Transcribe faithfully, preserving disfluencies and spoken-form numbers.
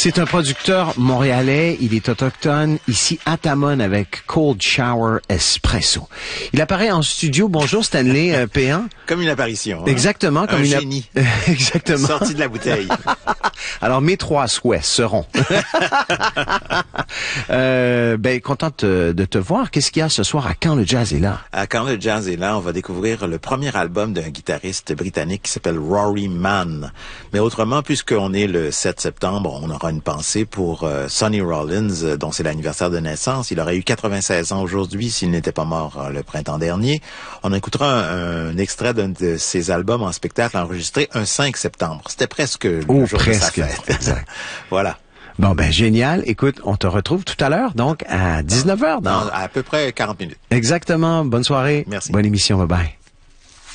C'est un producteur montréalais, il est autochtone, ici à Tamon avec Cold Shower Espresso. Il apparaît en studio. Bonjour Stanley euh, Péan. Comme une apparition. Hein? Exactement. Comme un une génie. Exactement. Sorti de la bouteille. Alors, mes trois souhaits seront... euh, ben, contente de te voir. Qu'est-ce qu'il y a ce soir à Quand le Jazz est là? À Quand le Jazz est là, on va découvrir le premier album d'un guitariste britannique qui s'appelle Rory Mann. Mais autrement, puisqu'on est le sept septembre, on aura une pensée pour euh, Sonny Rollins, euh, dont c'est l'anniversaire de naissance. Il aurait eu quatre-vingt-seize ans aujourd'hui s'il n'était pas mort euh, le printemps dernier. On écoutera un, un extrait d'un de ses albums en spectacle enregistré un cinq septembre. C'était presque le oh, jour presque. de sa fête. Exact. Voilà. Bon, ben génial. Écoute, on te retrouve tout à l'heure, donc à dix-neuf heures. Dans, dans à peu près quarante minutes. Exactement. Bonne soirée. Merci. Bonne émission. Bye-bye.